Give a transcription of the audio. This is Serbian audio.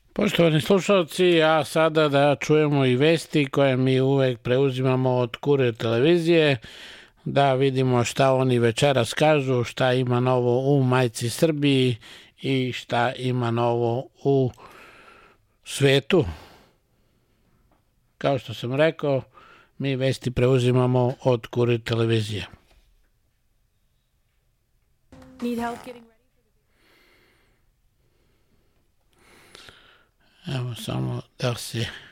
Poštovani slušalci, a sada da čujemo i vesti koje mi uvek preuzimamo od Kurir televizije, da vidimo šta oni večeras kažu, šta ima novo u majci Srbiji i šta ima novo u svetu. Kao što sam rekao, mi vesti preuzimamo od Kurir televizije. Evo samo da se